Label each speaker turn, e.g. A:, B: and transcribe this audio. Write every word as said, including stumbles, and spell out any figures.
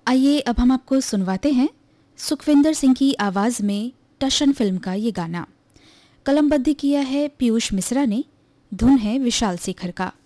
A: आइए अब हम आपको सुनवाते हैं सुखविंदर सिंह की आवाज में टशन फिल्म का ये गाना। कलमबद्ध किया है पीयूष मिश्रा ने, धुन है विशाल शेखर का।